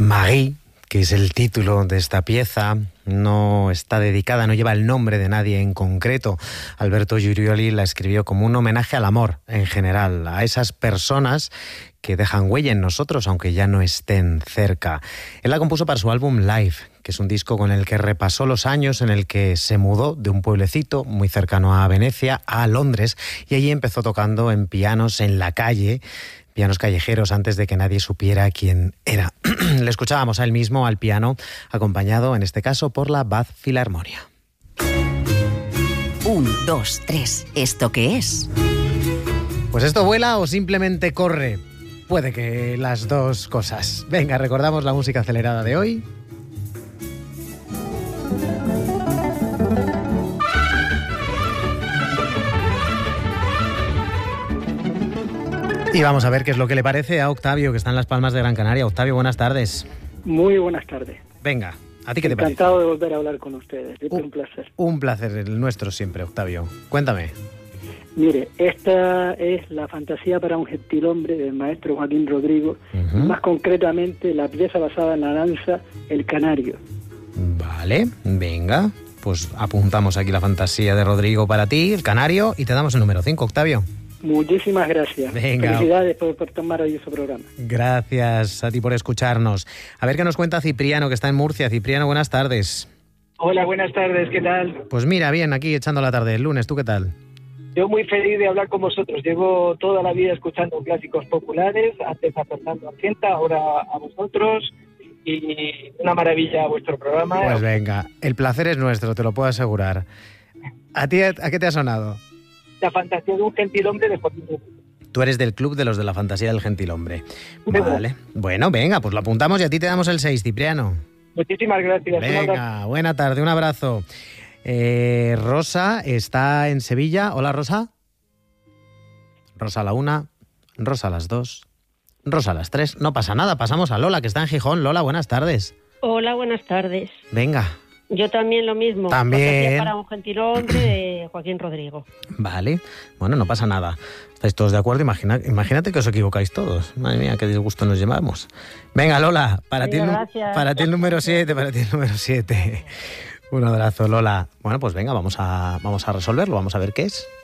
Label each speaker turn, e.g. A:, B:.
A: Marie, que es el título de esta pieza, no está dedicada, no lleva el nombre de nadie en concreto. Alberto Giurioli la escribió como un homenaje al amor en general, a esas personas que dejan huella en nosotros, aunque ya no estén cerca. Él la compuso para su álbum Live, que es un disco con el que repasó los años en el que se mudó de un pueblecito muy cercano a Venecia a Londres, y allí empezó tocando en pianos en la calle, pianos callejeros, antes de que nadie supiera quién era. Le escuchábamos a él mismo al piano, acompañado en este caso por la Bath Filarmonia.
B: 1, 2, 3. ¿Esto qué es?
A: Pues esto vuela o simplemente corre. Puede que las dos cosas. Venga, recordamos la música acelerada de hoy. Y vamos a ver qué es lo que le parece a Octavio, que está en Las Palmas de Gran Canaria. Octavio, buenas tardes.
C: Muy buenas tardes.
A: Venga, ¿a ti qué te parece?
C: Encantado de volver a hablar con ustedes. Es un placer.
A: Un placer, el nuestro siempre, Octavio. Cuéntame.
C: Mire, esta es la fantasía para un gentilhombre del maestro Joaquín Rodrigo, más concretamente la pieza basada en la danza El Canario.
A: Vale, venga, pues apuntamos aquí la fantasía de Rodrigo para ti, El Canario, y te damos el número 5, Octavio.
C: Muchísimas gracias.
A: Venga.
C: Felicidades por tomar hoy su programa.
A: Gracias a ti por escucharnos. A ver qué nos cuenta Cipriano, que está en Murcia. Cipriano, buenas tardes.
D: Hola, buenas tardes, ¿qué tal?
A: Pues mira, bien, aquí echando la tarde del lunes. ¿Tú qué tal?
D: Yo muy feliz de hablar con vosotros. Llevo toda la vida escuchando clásicos populares, antes a Fernando Argenta, ahora a vosotros, y una maravilla vuestro programa.
A: Pues venga, el placer es nuestro, te lo puedo asegurar. ¿A ti a qué te ha sonado?
D: La fantasía de un gentilhombre de Joaquín Rodrigo.
A: Tú eres del club de los de la fantasía del gentilhombre. Vale. Bueno, venga, pues lo apuntamos y a ti te damos el 6, Cipriano.
D: Muchísimas gracias.
A: Venga, buena tarde, un abrazo. Rosa está en Sevilla. Hola, Rosa. Rosa a la 1, Rosa a las 2, Rosa a las 3. No pasa nada, pasamos a Lola, que está en Gijón. Lola, buenas tardes.
E: Hola, buenas tardes.
A: Venga.
E: Yo también lo mismo.
A: También.
E: Para un gentilhombre de Joaquín Rodrigo.
A: Vale. Bueno, no pasa nada. ¿Estáis todos de acuerdo? Imagínate que os equivocáis todos. Madre mía, qué disgusto nos llevamos. Venga, Lola, para ti el número 7, para ti el número 7. Un abrazo, Lola. Bueno, pues venga, vamos a resolverlo, vamos a ver qué es.